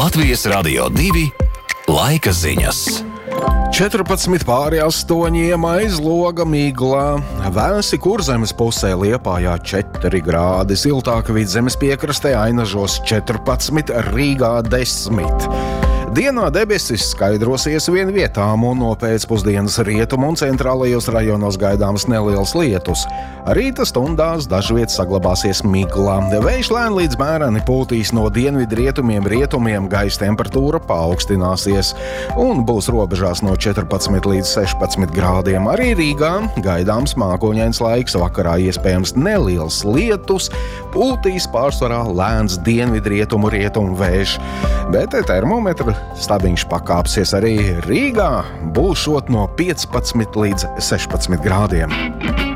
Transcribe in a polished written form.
Latvijas Radio 2 laika ziņas. 14:08 aizloga miglā. Vēsi Kurzemes pusē Liepājā 4 grādi, siltāka Vidzemes piekrastē Ainažos 14, Rīgā 10. Dienā debesis skaidrosies vien vietām un no pēcpusdienas rietumu un centrālajos rajonos gaidāms neliels lietus. Rīta stundās dažviet saglabāsies miglā. Vējš lēni līdz mēreni pūtīs no dienvidrietumiem, gaisa temperatūra paaugstināsies un būs robežās no 14 līdz 16 grādiem. Arī Rīgā gaidāms mākoņains laiks, vakarā iespējams neliels lietus, pūtīs pārsvarā lēns dienvidrietumu vējš, bet termometra stabiņš pakāpsies arī Rīgā, būšot no 15 līdz 16 grādiem.